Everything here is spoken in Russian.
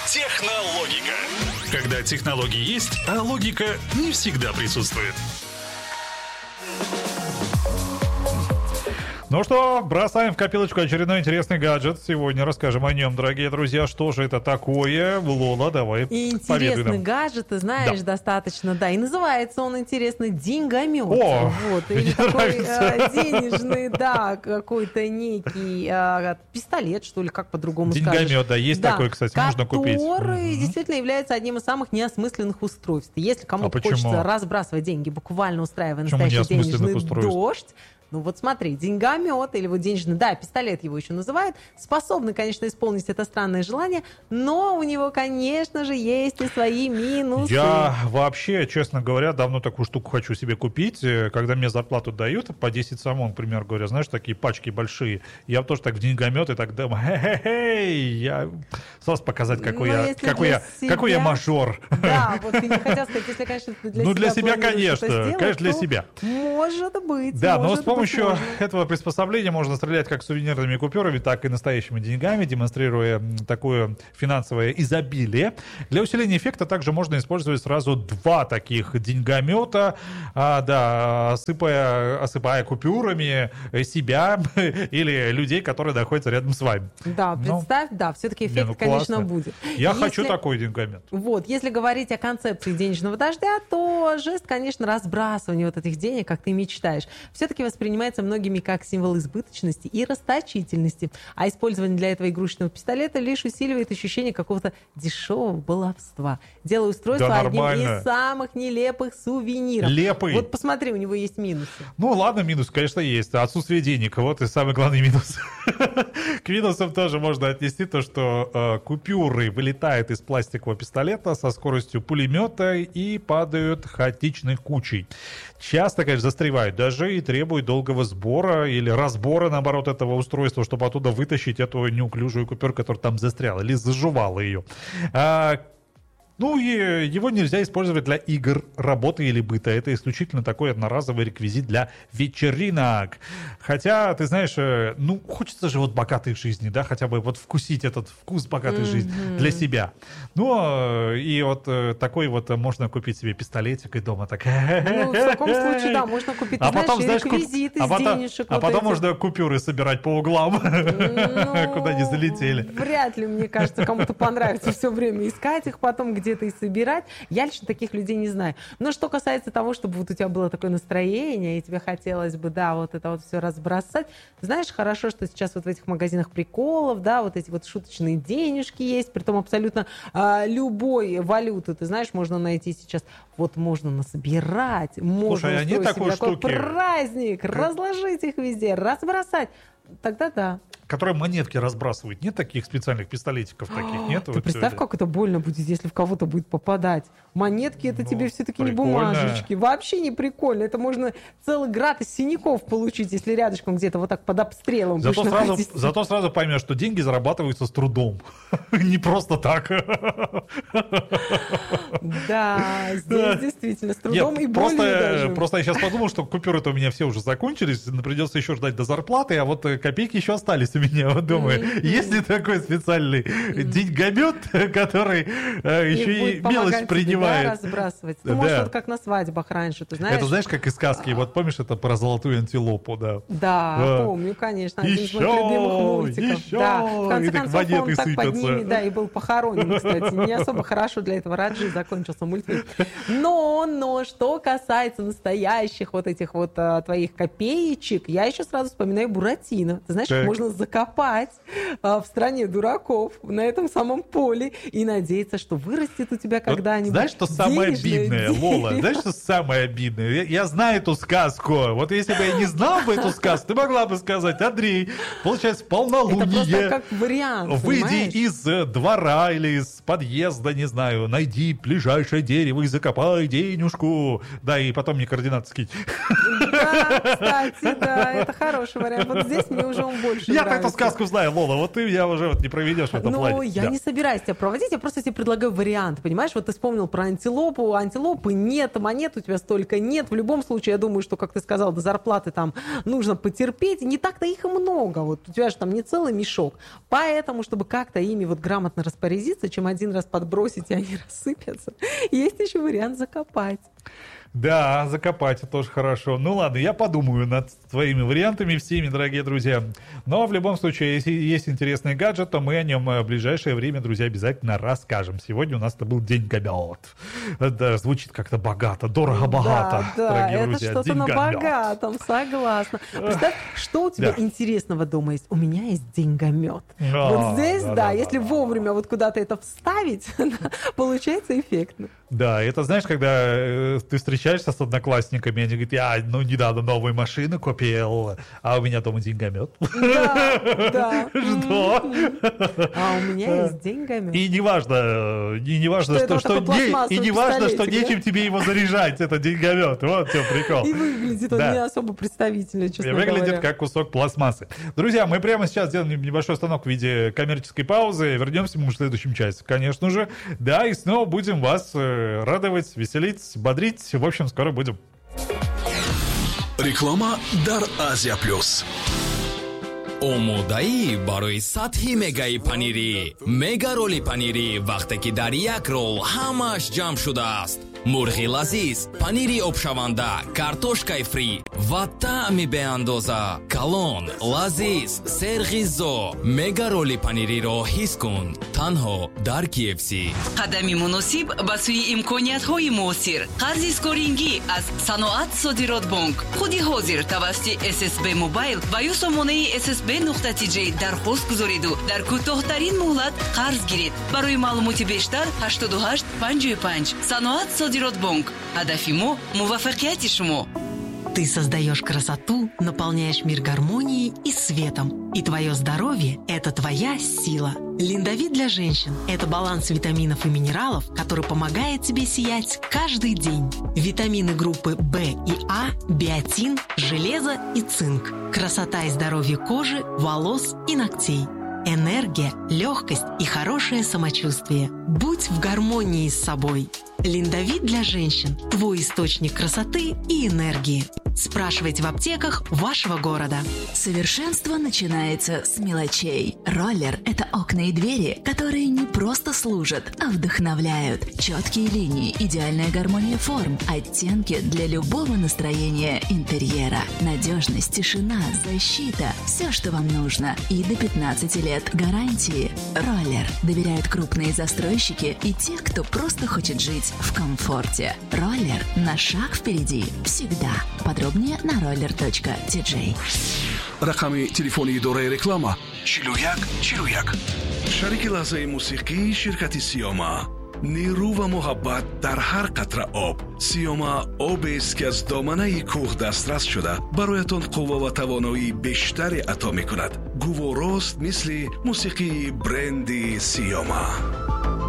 Технологика. Когда технологии есть, а логика не всегда присутствует. Ну что, бросаем в копилочку очередной интересный гаджет. Сегодня расскажем о нем, дорогие друзья. Что же это такое? Лола, давай. И интересный гаджет, ты знаешь, достаточно, да. И называется он, интересно, деньгомет. О, вот. Или такой денежный, да, какой-то некий пистолет, что ли, как по-другому скажешь. Деньгомет, да, есть такой, кстати, можно купить. Который действительно является одним из самых неосмысленных устройств. Если кому-то хочется разбрасывать деньги, буквально устраивая настоящий денежный дождь, ну вот смотри, деньгомет или вот денежный, да, пистолет его еще называют, способны, конечно, исполнить это странное желание, но у него, конечно же, есть и свои минусы. Я вообще, честно говоря, давно такую штуку хочу себе купить. Когда мне зарплату дают, по 10 самон, например, говоря, знаешь, такие пачки большие, я тоже так в деньгомет и так думаю, хе-хе-хей, я сразу показать, какой я мажор. Да, вот ты не хотел сказать, если, конечно, ты для себя. Ну, для себя, конечно, для себя. Может быть. Да, но с помощью этого приспособления можно стрелять как сувенирными купюрами, так и настоящими деньгами, демонстрируя такое финансовое изобилие. Для усиления эффекта также можно использовать сразу два таких деньгомета, осыпая купюрами себя или людей, которые находятся рядом с вами. Да, представь, все-таки эффект, конечно, будет. Я хочу такой деньгомет. Вот, если говорить о концепции денежного дождя, то жест, конечно, разбрасывания вот этих денег, как ты мечтаешь, все-таки воспринимается многими как символ избыточности и расточительности. А использование для этого игрушечного пистолета лишь усиливает ощущение какого-то дешевого баловства, делая устройство одним из самых нелепых сувениров. Лепый. Вот посмотри, у него есть минусы. Ну ладно, минус, конечно, есть. Отсутствие денег. Вот и самый главный минус. К минусам тоже можно отнести то, что купюры вылетают из пластикового пистолета со скоростью пулемета и падают хаотичной кучей. Часто, конечно, застревают даже и требуют долгого сбора или разбора, наоборот, этого устройства, чтобы оттуда вытащить эту неуклюжую купюру, которая там застряла или заживала ее. Ну и его нельзя использовать для игр, работы или быта. Это исключительно такой одноразовый реквизит для вечеринок. Хотя, ты знаешь, ну, хочется же вот богатой жизни, да, хотя бы вот вкусить этот вкус богатой жизни для себя. Ну, и вот такой вот можно купить себе пистолетик и дома так. Ну, в таком случае, да, можно купить, реквизит из денежек. А потом можно купюры собирать по углам, куда не залетели. Вряд ли, мне кажется, кому-то понравится все время искать их потом, где и собирать. Я лично таких людей не знаю. Но что касается того, чтобы вот у тебя было такое настроение, и тебе хотелось бы, да, вот это вот все разбросать, знаешь, хорошо, что сейчас вот в этих магазинах приколов, да, вот эти вот шуточные денежки есть, притом абсолютно любой валюты, ты знаешь, можно найти сейчас. Вот можно насобирать, можно устроить себе такой праздник, разложить их везде, разбросать. Тогда да. Которые монетки разбрасывают. Нет таких специальных пистолетиков таких? Нет? Ты представь, как это больно будет, если в кого-то будет попадать. Монетки это тебе все-таки не бумажечки. Вообще не прикольно. Это можно целый град из синяков получить, если рядышком где-то вот так под обстрелом будешь находиться. Зато сразу поймешь, что деньги зарабатываются с трудом. Не просто так. Да, здесь действительно с трудом и болью даже. Просто я сейчас подумал, что купюры-то у меня все уже закончились, придется еще ждать до зарплаты, а вот копейки еще остались у меня. Вот думаю, есть ли такой специальный деньгомет, который еще и мелочь принимает? Да, разбрасывать. Ну, может, вот как на свадьбах раньше, ты знаешь. Это знаешь, как из сказки, вот помнишь, это про золотую антилопу, да? Да, помню, конечно. Один из моих любимых мультиков. Да, в конце концов, он так под ними, да, и был похоронен, кстати. Не особо хорошо для этого Раджи закончился мультфильм. Но, что касается настоящих вот этих вот твоих копеечек, я еще сразу вспоминаю Буратино. Ты знаешь, их можно закопать в стране дураков на этом самом поле и надеяться, что вырастет у тебя когда-нибудь. Знаешь, что самое обидное, Лола? Знаешь, что самое обидное? Я знаю эту сказку. Вот если бы я не знал бы эту сказку, ты могла бы сказать: Андрей, получается, полнолуние. Это просто как вариант, выйди понимаешь? из двора или из подъезда, не знаю, найди ближайшее дерево и закопай денежку. Да, и потом мне координаты скинь. Да, кстати, да, это хороший вариант. Вот здесь мне уже он больше Я-то нравится. эту сказку знаю, Лола, вот ты меня уже вот не проведешь в этом плане. Ну, я Да. не собираюсь тебя проводить, я просто тебе предлагаю вариант, понимаешь? Вот ты вспомнил про антилопу, антилопы нет, монет у тебя столько нет. В любом случае, я думаю, что, как ты сказал, до зарплаты там нужно потерпеть. Не так-то их и много, вот у тебя же там не целый мешок. Поэтому, чтобы как-то ими вот грамотно распорядиться, чем один раз подбросить, и они рассыпятся, есть еще вариант закопать. Да, закопать это тоже хорошо. Ну ладно, я подумаю над твоими вариантами всеми, дорогие друзья. Но в любом случае, если есть интересный гаджет, то мы о нем в ближайшее время, друзья, обязательно расскажем. Сегодня у нас это был деньгомет. Это звучит как-то богато, дорого-богато, Да, дорогие это друзья. что-то на Деньгомет. богатом, согласна. Представь, что у тебя Да. интересного дома есть? У меня есть деньгомет. Да, Вот здесь, да, да, да, если да, вовремя вот куда-то это вставить, получается эффектно. Да, это знаешь, когда ты встречаешься с одноклассниками, они говорят, я недавно новую машину купил, а у меня дома деньгомет. Да, да. Что? А у меня есть деньгомет. И неважно, Что это вот такой пластмассовый что пистолетик, нечем да? тебе его заряжать, это деньгомет. Вот в чем прикол. И выглядит он Да. не особо представительно, честно Выглядит говоря. как кусок пластмассы. Друзья, мы прямо сейчас сделаем небольшой станок в виде коммерческой паузы. Вернемся мы в следующем часе, конечно же. Да, и снова будем вас радовать, веселить, бодрить. В общем, скоро будем. Реклама дар Азия Плюс. омодаӣ барои сатҳи мегаи панирӣ. Мега роли панирӣ вақте ки дар як рол ҳамааш ҷамъ шудааст. мурғи лазиз, панири обшаванда, картошкаи фри ва таъми беандоза. калон, лазиз, серғиззо. мега роли панириро ҳис кун. танҳо дар KFC. қадами муносиб ба сӯи имкониятҳои муосир. қарзи скорингӣ аз Саноат Содирот Бонк. худи ҳозир тавассути SSB Mobile ва ё сомонаи ssb.tj дархост гузориду дар кӯтоҳтарин муҳлат қарз гиред. барои маълумоти бештар 88 55. Саноат Содирот Бонк. ҳадафи мо муваффақияти шумо. Ты создаешь красоту, наполняешь мир гармонией и светом. И твое здоровье – это твоя сила. Линдовит для женщин – это баланс витаминов и минералов, который помогает тебе сиять каждый день. Витамины группы В и А, биотин, железо и цинк. Красота и здоровье кожи, волос и ногтей. Энергия, легкость и хорошее самочувствие. Будь в гармонии с собой. Линдовит для женщин – твой источник красоты и энергии. Спрашивайте в аптеках вашего города. Совершенство начинается с мелочей. Роллер – это окна и двери, которые не просто служат, а вдохновляют. Четкие линии, идеальная гармония форм, оттенки для любого настроения интерьера. Надежность, тишина, защита – все, что вам нужно. И до 15 лет гарантии. Роллер доверяют крупные застройщики и те, кто просто хочет жить в комфорте. Роллер на шаг впереди всегда. Подробнее на roller.tj. рақами телефони идораи реклама 4141. шарики лаҳзаи мусиқии ширкати Сиёма. нерӯ ва муҳаббат дар ҳар қатра об. Сиёма обест ки аз доманаи кӯҳ дастрас шуда бароятон қувва ва тавоноии бештаре ато мекунад. гуворост мисли мусиқии бренди Сиёма.